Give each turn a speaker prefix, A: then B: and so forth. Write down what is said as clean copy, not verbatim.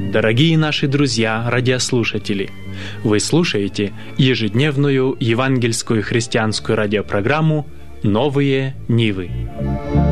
A: дорогие наши друзья, радиослушатели! Вы слушаете ежедневную евангельскую христианскую радиопрограмму «Новые Нивы».